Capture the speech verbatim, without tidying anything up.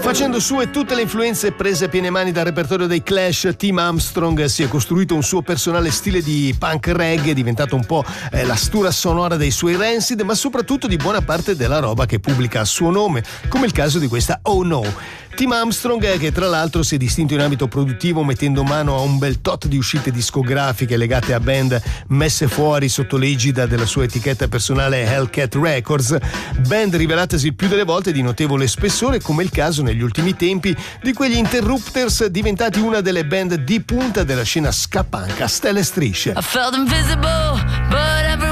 Facendo sue tutte le influenze prese a piene mani dal repertorio dei Clash, Tim Armstrong si è costruito un suo personale stile di punk reggae, diventato un po' eh, la stura sonora dei suoi Rancid, ma soprattutto di buona parte della roba che pubblica a suo nome, come il caso di questa Oh No. Tim Armstrong, che tra l'altro si è distinto in ambito produttivo mettendo mano a un bel tot di uscite discografiche legate a band messe fuori sotto l'egida della sua etichetta personale Hellcat Records, band rivelatasi il più delle volte di notevole spessore, come il caso negli ultimi tempi di quegli Interrupters, diventati una delle band di punta della scena ska punk a stelle e strisce. I felt invisible, but